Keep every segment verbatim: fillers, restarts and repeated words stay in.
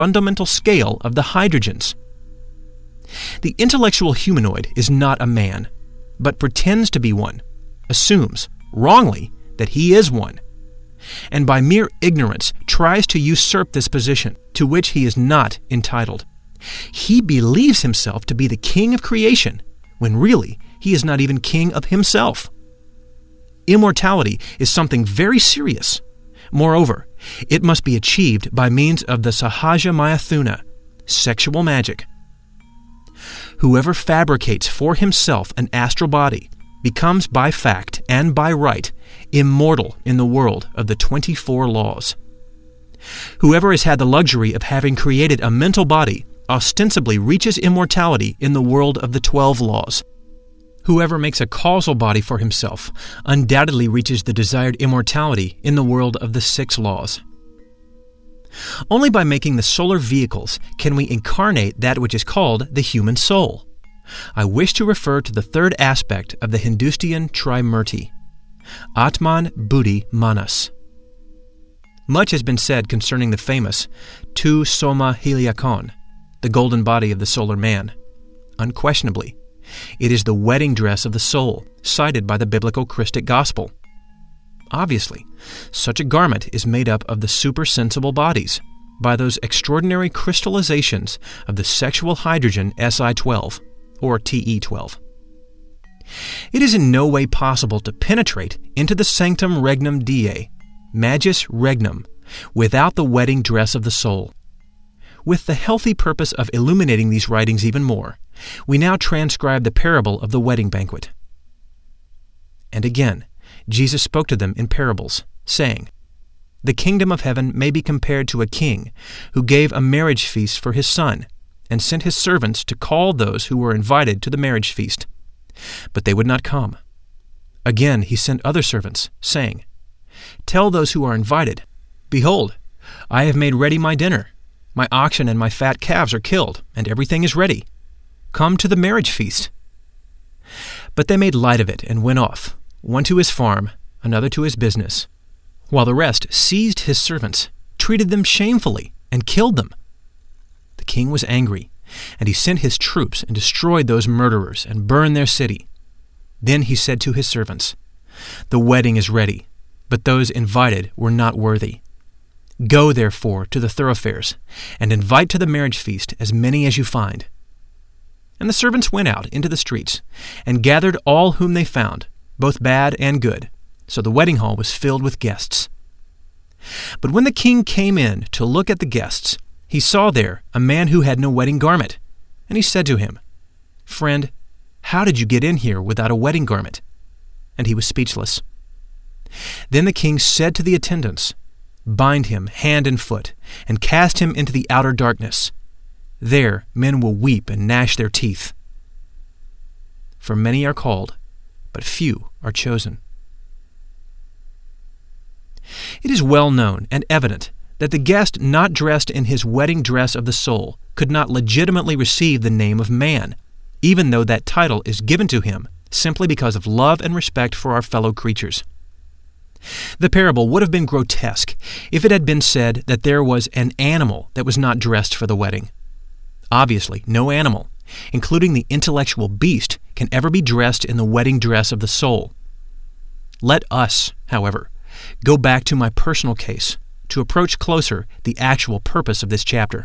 fundamental scale of the hydrogens. The intellectual humanoid is not a man, but pretends to be one, assumes, wrongly, that he is one, and by mere ignorance tries to usurp this position to which he is not entitled. He believes himself to be the king of creation, when really he is not even king of himself. Immortality is something very serious. Moreover, it must be achieved by means of the Sahaja Mayathuna, sexual magic. Whoever fabricates for himself an astral body becomes by fact and by right immortal in the world of the twenty-four laws. Whoever has had the luxury of having created a mental body ostensibly reaches immortality in the world of the twelve laws. Whoever makes a causal body for himself undoubtedly reaches the desired immortality in the world of the six laws. Only by making the solar vehicles can we incarnate that which is called the human soul. I wish to refer to the third aspect of the Hindustian Trimurti, Atman Buddhi Manas. Much has been said concerning the famous Tu Soma Heliakon, the golden body of the solar man. Unquestionably, it is the wedding dress of the soul, cited by the biblical Christic gospel. Obviously, such a garment is made up of the supersensible bodies, by those extraordinary crystallizations of the sexual hydrogen S I twelve, or T E twelve. It is in no way possible to penetrate into the sanctum regnum Dei, magis regnum, without the wedding dress of the soul. With the healthy purpose of illuminating these writings even more, we now transcribe the parable of the wedding banquet. And again, Jesus spoke to them in parables, saying, "The kingdom of heaven may be compared to a king who gave a marriage feast for his son, and sent his servants to call those who were invited to the marriage feast. But they would not come. Again he sent other servants, saying, 'Tell those who are invited, Behold, I have made ready my dinner. My oxen and my fat calves are killed, and everything is ready. Come to the marriage feast.' But they made light of it and went off, one to his farm, another to his business, while the rest seized his servants, treated them shamefully, and killed them. The king was angry, and he sent his troops and destroyed those murderers and burned their city. Then he said to his servants, 'The wedding is ready, but those invited were not worthy. Go, therefore, to the thoroughfares, and invite to the marriage feast as many as you find.' And the servants went out into the streets, and gathered all whom they found, both bad and good, so the wedding hall was filled with guests. But when the king came in to look at the guests, he saw there a man who had no wedding garment, and he said to him, 'Friend, how did you get in here without a wedding garment?' And he was speechless. Then the king said to the attendants, 'Bind him hand and foot, and cast him into the outer darkness. There men will weep and gnash their teeth. For many are called, but few are chosen.'" It is well known and evident that the guest not dressed in his wedding dress of the soul could not legitimately receive the name of man, even though that title is given to him simply because of love and respect for our fellow creatures. The parable would have been grotesque if it had been said that there was an animal that was not dressed for the wedding. Obviously, no animal, including the intellectual beast, can ever be dressed in the wedding dress of the soul. Let us, however, go back to my personal case to approach closer the actual purpose of this chapter.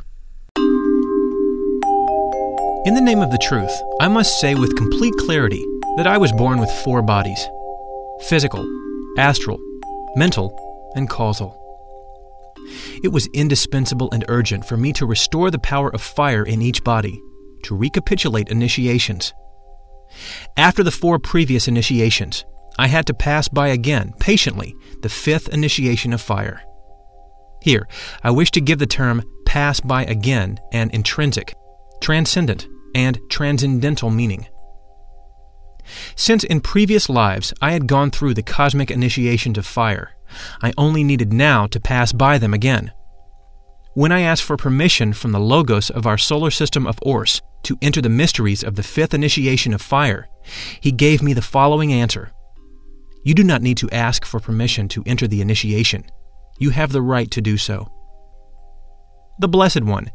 In the name of the truth, I must say with complete clarity that I was born with four bodies: physical, astral, mental, and causal. It was indispensable and urgent for me to restore the power of fire in each body, to recapitulate initiations. After the four previous initiations, I had to pass by again, patiently, the fifth initiation of fire. Here, I wish to give the term pass by again an intrinsic, transcendent, and transcendental meaning. Since in previous lives I had gone through the cosmic initiations of fire, I only needed now to pass by them again. When I asked for permission from the Logos of our solar system of Ors to enter the mysteries of the fifth initiation of fire, he gave me the following answer: "You do not need to ask for permission to enter the initiation. You have the right to do so." the Blessed One,